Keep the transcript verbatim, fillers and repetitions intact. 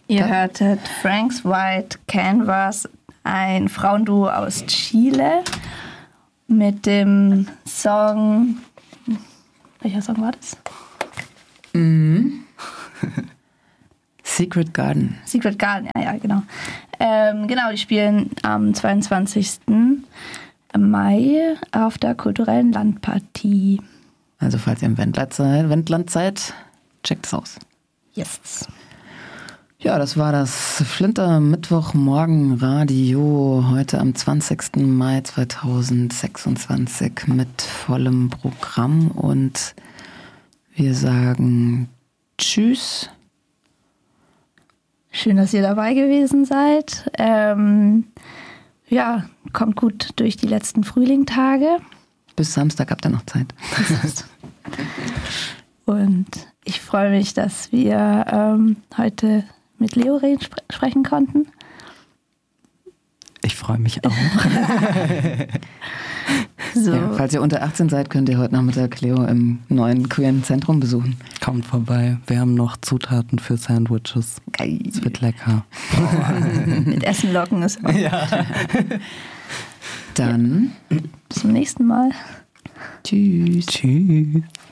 Ihr hörtet Frank's White Canvas, ein Frauenduo aus Chile, mit dem Song. Welcher Song war das? Mhm. Secret Garden. Secret Garden, ja, ja, genau. Ähm, genau, die spielen am zweiundzwanzigsten Mai auf der kulturellen Landpartie. Also falls ihr im Wendland seid, Wendland seid, checkt es aus. Yes. Ja, das war das Flinter Mittwochmorgen Radio heute am zwanzigsten Mai zweitausendsechsundzwanzig mit vollem Programm und wir sagen Tschüss. Schön, dass ihr dabei gewesen seid. Ähm, ja, kommt gut durch die letzten Frühlingtage. Bis Samstag habt ihr noch Zeit. Und ich freue mich, dass wir ähm, heute mit Leo reden, spre- sprechen konnten. Ich freue mich auch. So. Ja, falls ihr unter achtzehn seid, könnt ihr heute Nachmittag Leo im neuen queeren Zentrum besuchen. Kommt vorbei. Wir haben noch Zutaten für Sandwiches. Geil. Es wird lecker. Mit Essen locken ist auch. Ja. Dann Bis zum nächsten Mal. tschüss. Tschüss.